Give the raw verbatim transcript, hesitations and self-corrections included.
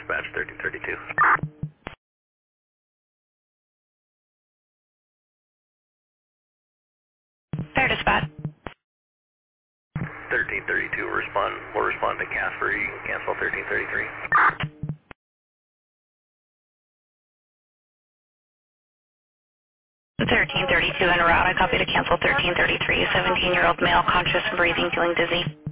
dispatch thirteen thirty-two. Fair dispatch. thirteen thirty-two will respond, will respond to Casper. You can cancel thirteen thirty-three. thirteen thirty-two en route. I copy to cancel thirteen thirty-three. seventeen-year-old male, conscious, breathing, feeling dizzy.